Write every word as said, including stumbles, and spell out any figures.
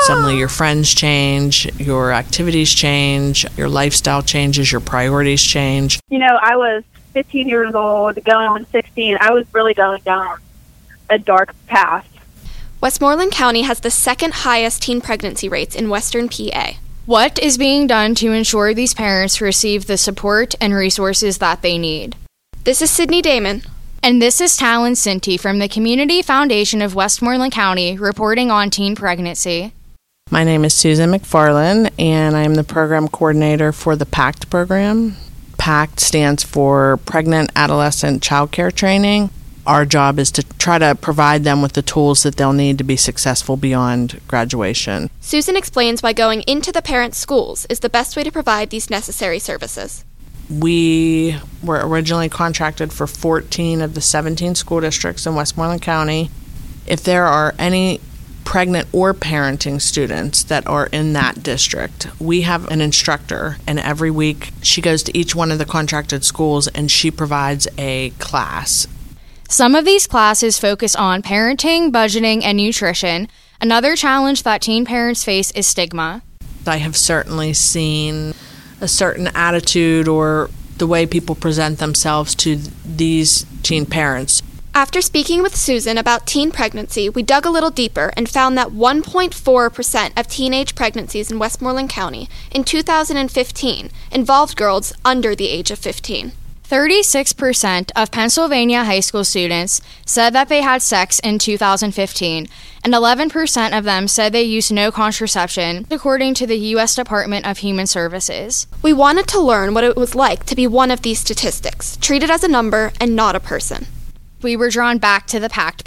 Suddenly your friends change, your activities change, your lifestyle changes, your priorities change. You know, I was fifteen years old, going on sixteen. I was really going down a dark path. Westmoreland County has the second highest teen pregnancy rates in Western P A. What is being done to ensure these parents receive the support and resources that they need? This is Sydney Damon. And this is Talon Sinti from the Community Foundation of Westmoreland County reporting on teen pregnancy. My name is Susan McFarland, and I'm the program coordinator for the PACT program. PACT stands for Pregnant Adolescent Child Care Training. Our job is to try to provide them with the tools that they'll need to be successful beyond graduation. Susan explains why going into the parents' schools is the best way to provide these necessary services. We were originally contracted for fourteen of the seventeen school districts in Westmoreland County. If there are any pregnant or parenting students that are in that district, we have an instructor, and every week she goes to each one of the contracted schools and she provides a class. Some of these classes focus on parenting, budgeting, and nutrition. Another challenge that teen parents face is stigma. I have certainly seen a certain attitude or the way people present themselves to these teen parents. After speaking with Susan about teen pregnancy, we dug a little deeper and found that one point four percent of teenage pregnancies in Westmoreland County in two thousand fifteen involved girls under the age of fifteen. thirty-six percent of Pennsylvania high school students said that they had sex in two thousand fifteen, and eleven percent of them said they used no contraception, according to the U S Department of Human Services. We wanted to learn what it was like to be one of these statistics, treated as a number and not a person. We were drawn back to the PACT